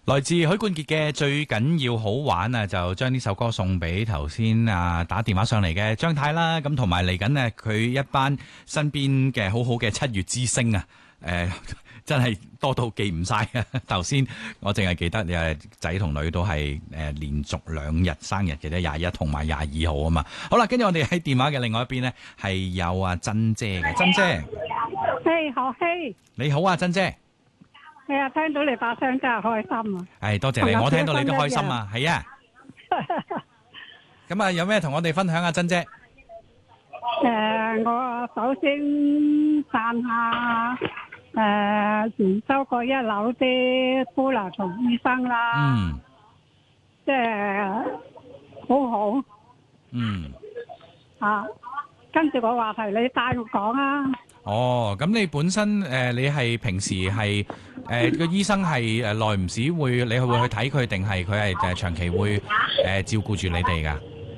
來自許冠傑嘅最緊要好玩啊，就將呢首歌送俾頭先打電話上嚟嘅張太啦，咁同埋嚟緊呢佢一班身邊嘅好好嘅七月之星啊，真係多到記唔晒啊！頭先我淨係記得仔同女都係連續2日生日嘅啫，21同埋22號啊嘛。好啦，跟住我哋喺電話嘅另外一邊呢，係有阿珍姐嘅，珍姐， 嘿，何希， 你好啊，珍姐。 係啊，聽到你把聲真係開心啊！ 係多謝你，我聽到你都開心啊，係啊。咁啊，有咩同我哋分享啊，珍姐？ 我首先讚下元州嗰1樓啲姑娘同醫生啦，即係好好。跟住個話題你帶我講啊。 哦，咁你本身你係平時係個醫生係耐唔時會，你會去睇佢，定係佢係長期會照顧住你哋噶？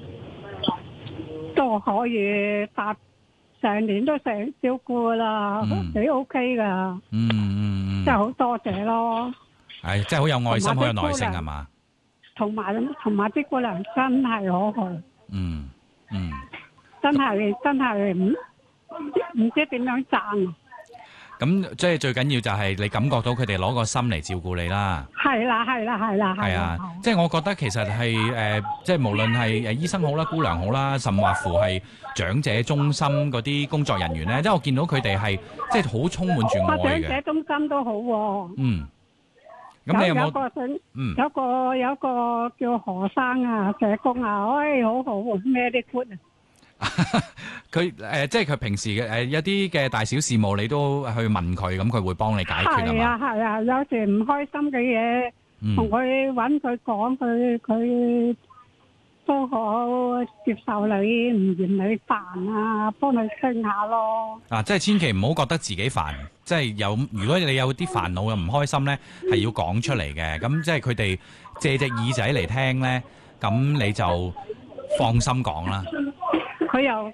都可以，成年都成照顧啦，幾 OK 噶。真係好多謝咯。 係，真係好有愛心，好有耐性係嘛？同埋啲姑娘真係好好。真係唔知點樣讚。 咁即係最緊要就係你感覺到佢哋攞個心嚟照顧你啦。係啦。係啊，即係我覺得其實係即係無論係醫生好啦、姑娘好啦，甚或乎係長者中心嗰啲工作人員咧，即係我見到佢哋係即係好充滿住愛嘅。長者中心都好喎。 咁你有冇有個叫何生啊，社工啊，好好咩啲 good 啊！ 佢即係佢平時嘅一啲嘅大小事務，你都去問佢，咁佢會幫你解決啊嘛。 係啊，有時唔開心嘅嘢，同佢揾佢講，佢都好接受你，唔嫌你煩啊，幫你傾下咯。即係千祈唔好覺得自己煩，即係如果你有啲煩惱又唔開心呢，係要講出嚟嘅。咁即係佢哋借隻耳仔嚟聽呢，咁你就放心講啦。佢又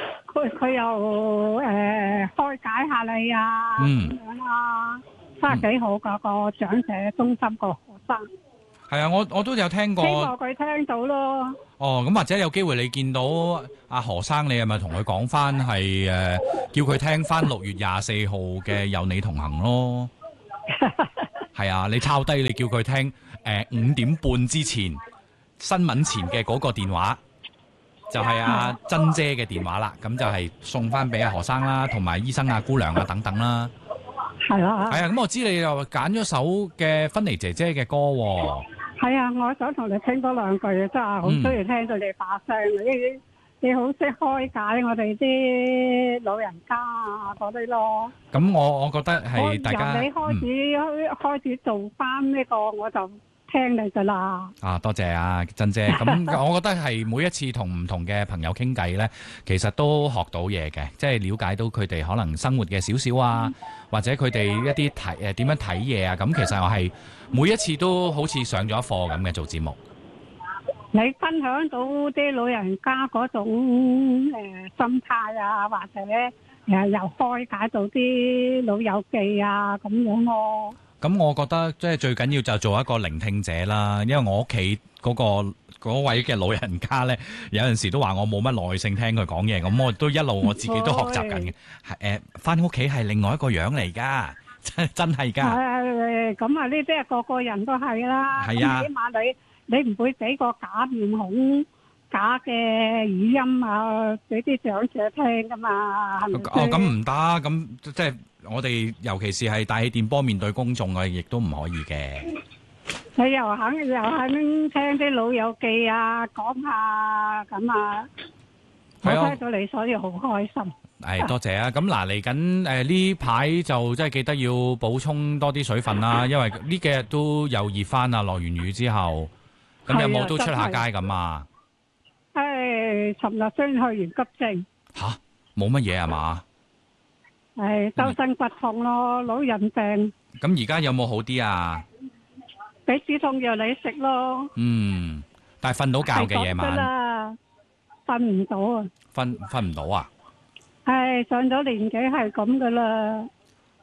開解下你啊，咁樣啊，真係幾好㗎個長者中心個學生。 係啊，我都有聽過。希望佢聽到咯。 哦，咁或者有機會你見到阿何生，你係咪同佢講翻係叫佢聽翻6月24號嘅有你同行咯？係啊，你抄低你叫佢聽5點半之前新聞前嘅嗰個電話。就係阿珍姐嘅電話啦，咁就係送翻俾阿何生啦，同埋醫生啊、姑娘啊等等啦。 係啊。 係啊，咁我知你又揀咗首嘅芬妮姐姐嘅歌喎。 係啊，我想同你傾多2句啊，真係好中意聽到你把聲。你好識開解我哋啲老人家啊嗰啲咯。 咁我覺得係大家。 由你開始做翻呢個我就。聽你噶啦！ 多謝啊，珍姐。咁我覺得係每一次同唔同嘅朋友傾偈呢，其實都學到嘢嘅，即係了解到佢哋可能生活嘅少少啊，或者佢哋一啲點樣睇嘢啊。咁其實我係每一次都好似上咗一課咁嘅做節目。 你分享到啲老人家嗰種心態啊，或者又開解到啲老友記啊咁樣咯。咁我覺得即係最緊要就做一個聆聽者啦，因為我屋企嗰位嘅老人家呢，有陣時都話我冇乜耐性聽佢講嘢，咁我都一路我自己都學習緊嘅。返屋企係另外一個樣嚟㗎，真係㗎。 咁啊，呢啲係個個人都係啦。係啊，起碼你唔會俾個假面孔、假嘅語音啊，俾啲長者聽㗎嘛，係咪先？ 咁唔得，咁即係。我哋尤其是係大氣電波面對公眾嘅，亦都唔可以嘅。 你又肯聽啲老友記啊，講下咁啊，我聽到你所以好開心。 多謝啊！咁嗱，嚟緊呢排就真係記得要補充多啲水分啦，因為呢幾日都又熱翻啊，落完雨之後，咁有冇都出下街咁啊？ 尋日先去完急症。 吓，冇乜嘢係嘛？ 周身骨痛咯，老人病。 咁而家有冇好啲啊？ 俾止痛藥你食咯。 但係瞓到覺嘅夜晚。 瞓唔到啊！ 瞓唔到啊？ 上咗年紀係咁噶啦。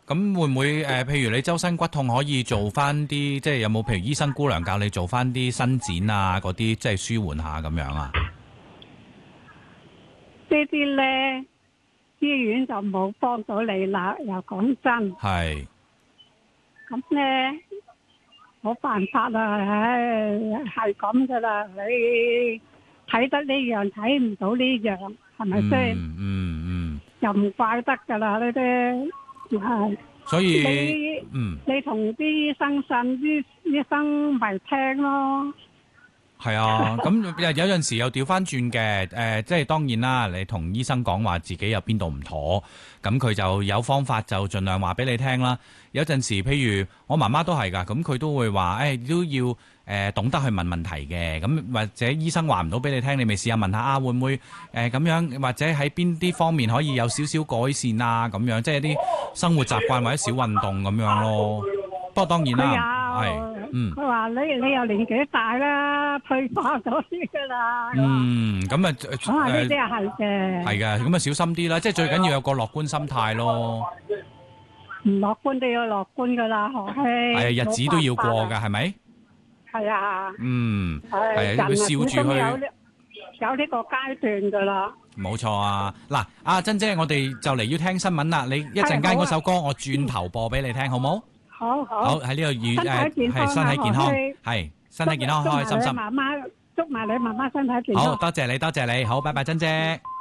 咁會唔會譬如你周身骨痛可以做翻啲，即係有冇譬如醫生姑娘教你做翻啲伸展啊嗰啲，即係舒緩下咁樣啊？ 呢啲咧，醫院就冇幫到你啦。又講真， 係。 咁咧冇辦法啦，唉，係咁噶啦。你睇得呢樣睇唔到呢樣，係咪先？又唔怪得噶啦呢啲，係。 所以你同啲醫生呻，啲醫生咪聽咯。 係啊，咁有陣時又調翻轉嘅，即係當然啦，你同醫生講話自己有邊度唔妥，咁佢就有方法就盡量話俾你聽啦。有陣時譬如我媽媽都係㗎，咁佢都會話，都要懂得去問問題嘅，咁或者醫生話唔到俾你聽，你咪試下問下啊，會唔會咁樣，或者喺邊啲方面可以有少少改善啊，咁樣即係啲生活習慣或者小運動咁樣咯。不過當然啦， 佢話你又年紀大啦，退化咗啲噶啦。 咁呢啲係嘅。 係嘅，咁小心啲啦，即係最緊要有個樂觀心態咯。 唔樂觀都要樂觀噶啦，何希。係啊，日子都要過噶，係咪？ 係啊。 係啊，會笑住去。 有呢個階段噶啦。 冇錯啊！嗱，阿珍姐，我哋就嚟要聽新聞啦，你一陣間嗰首歌我轉頭播俾你聽，好冇？好喺呢個係身體健康，係身體健康，開開心心。 祝埋你媽媽身體健康。 好多謝你，好，拜拜，珍姐。